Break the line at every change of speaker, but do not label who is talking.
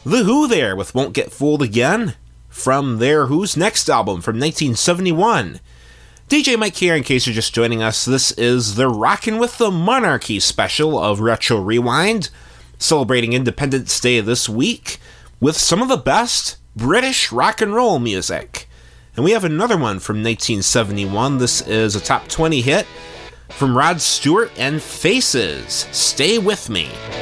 The Who there with Won't Get Fooled Again from their Who's Next album from 1971. DJ Mike here, in case you're just joining us. This is the Rockin' with the Monarchy special of Retro Rewind, celebrating Independence Day this week with some of the best British rock and roll music. And we have another one from 1971. This is a top 20 hit from Rod Stewart and Faces, Stay With Me.